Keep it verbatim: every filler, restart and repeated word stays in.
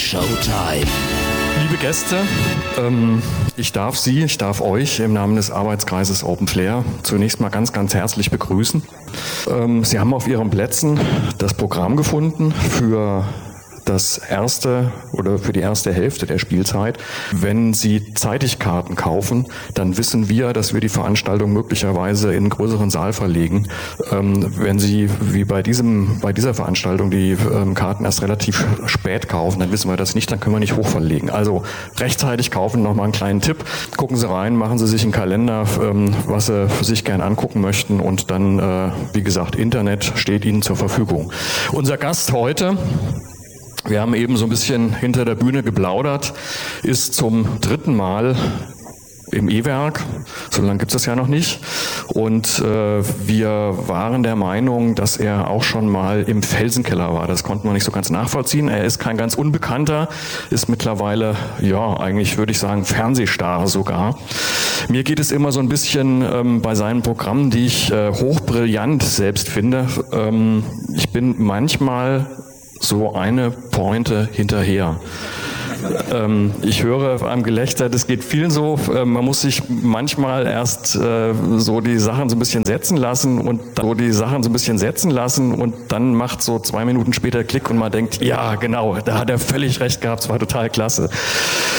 Showtime. Liebe Gäste, ähm, ich darf Sie, ich darf euch im Namen des Arbeitskreises Open Flair zunächst mal ganz, ganz herzlich begrüßen. Ähm, Sie haben auf Ihren Plätzen das Programm gefunden für das erste oder für die erste Hälfte der Spielzeit. Wenn Sie zeitig Karten kaufen, dann wissen wir, dass wir die Veranstaltung möglicherweise in einen größeren Saal verlegen. Ähm, wenn Sie wie bei diesem, bei dieser Veranstaltung die ähm, Karten erst relativ spät kaufen, dann wissen wir das nicht, dann können wir nicht hochverlegen. Also rechtzeitig kaufen, nochmal einen kleinen Tipp. Gucken Sie rein, machen Sie sich einen Kalender, ähm, was Sie für sich gern angucken möchten und dann, äh, wie gesagt, Internet steht Ihnen zur Verfügung. Unser Gast heute, wir haben eben so ein bisschen hinter der Bühne geplaudert, ist zum dritten Mal im E-Werk. So lange gibt es das ja noch nicht. Und äh, wir waren der Meinung, dass er auch schon mal im Felsenkeller war. Das konnten wir nicht so ganz nachvollziehen. Er ist kein ganz Unbekannter, ist mittlerweile, ja, eigentlich würde ich sagen, Fernsehstar sogar. Mir geht es immer so ein bisschen ähm, bei seinen Programmen, die ich äh, hochbrillant selbst finde. Ähm, ich bin manchmal so eine Pointe hinterher. Ähm, ich höre am Gelächter, das geht vielen so, äh, man muss sich manchmal erst äh, so die Sachen so ein bisschen setzen lassen und so die Sachen so ein bisschen setzen lassen und dann macht so zwei Minuten später Klick und man denkt, ja genau, da hat er völlig recht gehabt, es war total klasse.